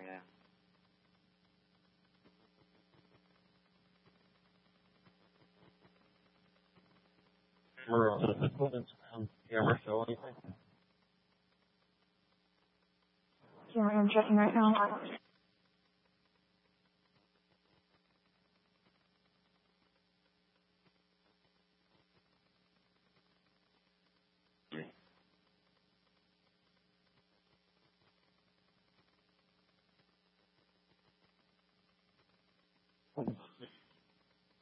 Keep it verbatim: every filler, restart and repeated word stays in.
yeah. Camera, uh, equipment, um, camera show anything? Yeah, I'm checking right now. Yeah.